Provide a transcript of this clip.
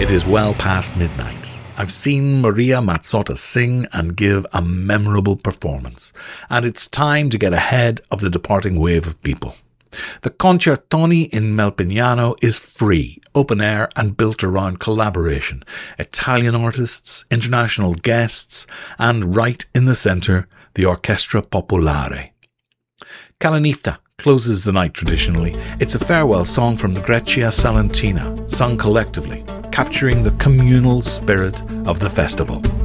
It is well past midnight. I've seen Maria Mazzotta sing and give a memorable performance, and it's time to get ahead of the departing wave of people. The Concertoni in Melpignano is free, open air, and built around collaboration. Italian artists, international guests, and right in the centre, the Orchestra Popolare. Calanifta closes the night traditionally. It's a farewell song from the Greccia Salentina, sung collectively, capturing the communal spirit of the festival.